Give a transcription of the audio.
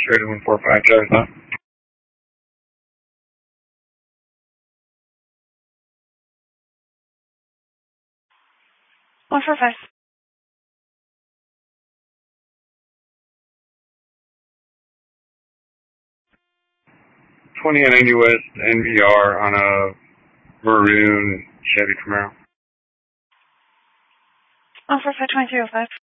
Rated 145, driver's not. One four five. 2090 West NVR on a maroon Chevy Camaro. 145 2305.